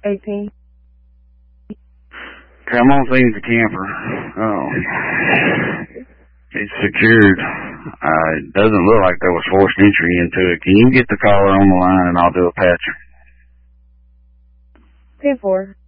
18. Come on, see the camper. Oh. It's secured. It doesn't look like there was forced entry into it. Can you get the caller on the line and I'll do a patcher? 10-4.